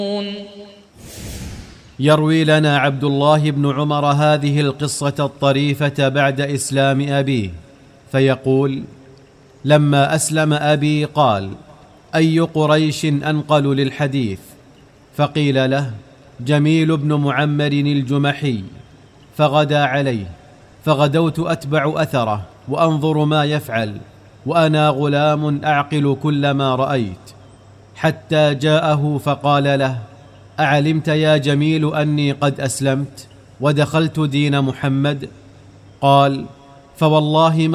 يروي لنا عبد الله بن عمر هذه القصة الطريفة بعد إسلام أبيه، فيقول: لما أسلم أبي قال: أي قريش أنقل للحديث؟ فقيل له: جميل بن معمر الجمحي. فغدا عليه، فغدوت أتبع أثره وأنظر ما يفعل، وأنا غلام أعقل كل ما رأيت، حتى جاءه فقال له: أعلمت يا جميل أني قد أسلمت ودخلت دين محمد؟ قال: فوالله ما